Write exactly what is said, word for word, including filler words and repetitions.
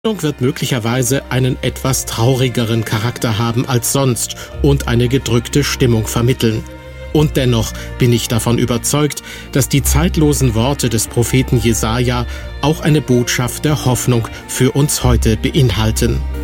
wird möglicherweise einen etwas traurigeren Charakter haben als sonst und eine gedrückte Stimmung vermitteln. Und dennoch bin ich davon überzeugt, dass die zeitlosen Worte des Propheten Jesaja auch eine Botschaft der Hoffnung für uns heute beinhalten.